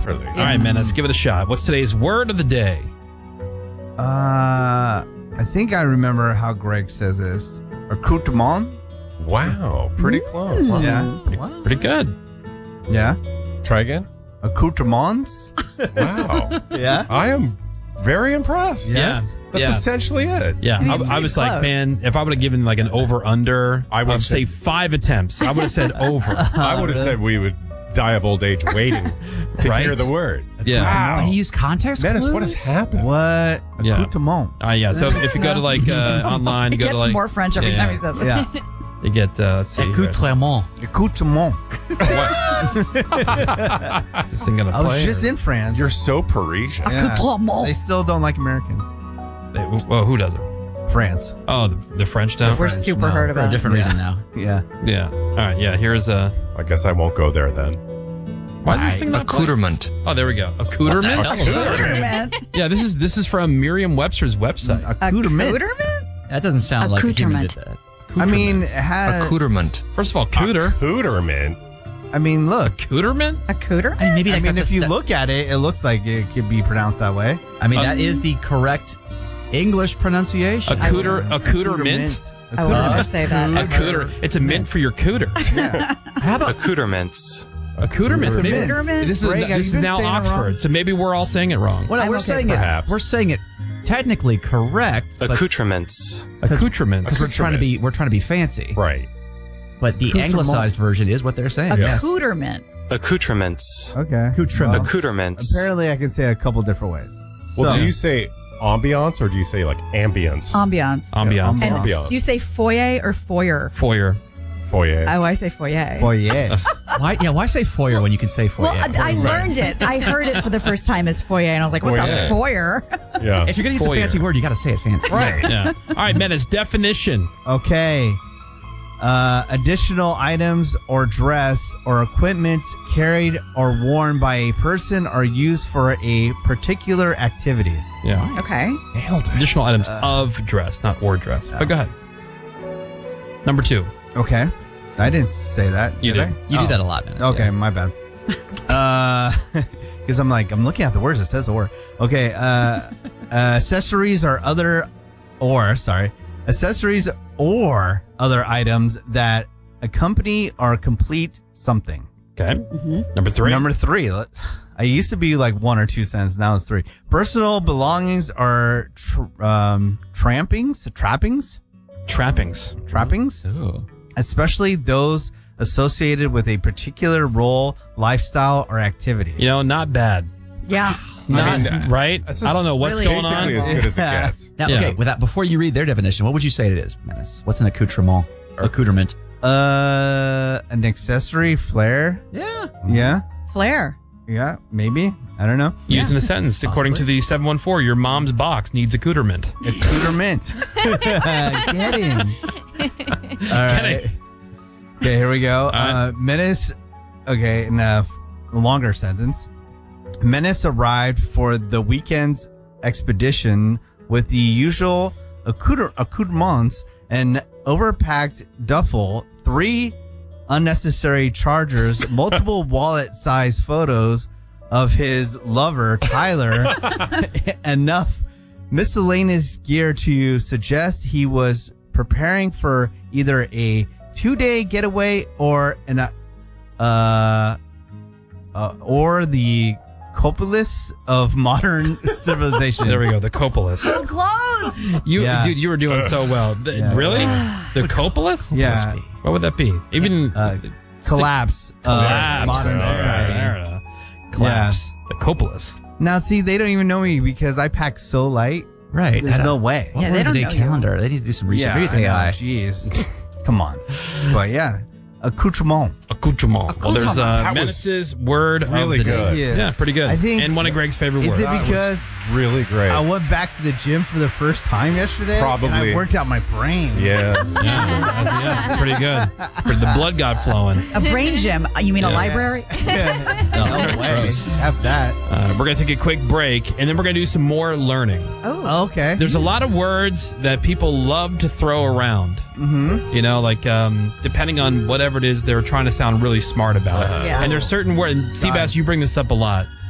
properly. All right, man, let's give it a shot. What's today's word of the day? I think I remember how Greg says this. Accoutrement? Wow, pretty close. Yeah. Pretty good. Yeah. Try again. Accoutrements? Wow. Yeah. I am very impressed. Yes. That's essentially it. Yeah, I mean, it's I was pretty like, close. man, if I would have given like an over-under, I I would've would say said- 5 attempts. I would have said over. I would have said we would die of old age waiting to Right? hear the word. Yeah. Wow. But he used context Menace, clues? what has happened? What? Yeah. Accoutrement. Yeah. So if you go to like online, It you go gets to like more French every time he says it. Yeah. you get let's see. here. Accoutrement. Accoutrement. Is this thing gonna I play? was just in France. You're so Parisian. Yeah. Accoutrement. They still don't like Americans. Well, who doesn't? France. Oh, the French don't. We're French, super no. hurt For about a different Yeah. reason now. Yeah. Yeah. All right. Yeah. Here's a. I guess I won't go there then. Why is this thing not playing? Accoutrement. Oh, there we go. Accoutrement. Accoutrement. Yeah. This is from Merriam-Webster's website. Accoutrement. Accoutrement? That doesn't sound like a human did Accoutrement. that. I mean, it has. Accoutrement. First of all, cooter. Accoutrement. I mean, look. Accoutrement. Accoutrement? I mean, maybe I that mean, got if this- you that- look at it, it looks like it could be pronounced that way. I mean, that is the correct English pronunciation. Accoutrement. I will never say that. Accouter. It's a mint for your cooter. How about Accoutrements. Accoutrements. Maybe Accoutrement? this is Greg, have this you is been now saying it Oxford, wrong? so maybe we're all saying it wrong. Well, no, I'm we're okay saying with it. that. We're saying it technically correct. but- Accoutrements. Accoutrements. Because we're trying to be fancy. Right. But the Accoutrement. anglicized version is what they're saying. Yes. Accoutrement. Accoutrements. Okay. Accoutrement. Well, Accoutrements. apparently, I can say it a couple different ways. Well, So- do you say ambiance or do you say like ambience? Ambiance. Ambiance. And Ambiance. do you say foyer or foyer? Foyer. Foyer. Oh, I say foyer. Foyer. Why? Yeah. Why say foyer when you can say foyer? Well, I learned it. I heard it for the first time as foyer, and I was like, what's a foyer? Yeah. if you're gonna use Foyer. a fancy word, you got to say it fancy. Right. Yeah. All right, Menace. Definition. Okay. Additional items or dress or equipment carried or worn by a person or used for a particular activity. Yeah. Okay. Nailed it. Additional items of dress, not or dress. But go ahead. Number 2. Okay. I didn't say that. You did did. I? You do Oh. that a lot, man. Okay, my bad. Because I'm looking at the words. It says or. Okay. Accessories or accessories or other items that accompany or complete something. Okay. Number 3. Number 3. I used to be like 1 or 2 cents. Now it's 3. Personal belongings or trappings, Trappings. Ooh. especially those associated with a particular role, lifestyle, or activity. You know, not bad. Yeah. Not right. that's I don't know what's really going Basically on. as good as it Yeah. gets. Now, Yeah. okay, before you read their definition, what would you say it is, Menace? What's an accoutrement or accoutrement? An accessory, flair. Yeah. Yeah. Flair. Yeah. Maybe. I don't know. Used in a sentence, according to the 714, your mom's box needs accoutrement. Accoutrement. Get in. All right. Okay, here we go. right. Menace. Okay, in a longer sentence. Menace arrived for the weekend's expedition with the usual accoutrements, an overpacked duffel, 3 unnecessary chargers, multiple wallet-sized photos of his lover, Tyler, enough miscellaneous gear to suggest he was preparing for either a 2-day getaway or or the Copolis of modern civilization. There we go. The Copolis. So close. Yeah. Dude, you were doing so well. Yeah. Really? The Copolis? Yeah. What would that be? Even Collapse of collapse. modern There, society. there. Collapse. The Copolis. Now, see, they don't even know me because I pack so light. Right. There's no way. What Yeah, word they of the don't day know you. calendar? They need to do some research. Yeah, Maybe it's I know, AI. Jeez. Come on. But yeah, accoutrement. Accoutrement. Well, there's That was Menace's word really of the day. good. Yeah, pretty good. I think- and one of Greg's favorite Is words. it because Really great. I went back to the gym for the first time yesterday? Probably. And I worked out my brain. Yeah. Yeah, it's pretty good. The blood got flowing. A brain gym. You mean a library? No way. Have that. We're going to take a quick break, and then we're going to do some more learning. Oh. Okay. There's a lot of words that people love to throw around. Mm-hmm. You know, like depending on whatever it is they're trying to sound really smart about. Yeah. And there's certain words, and Seabass, you bring this up a lot.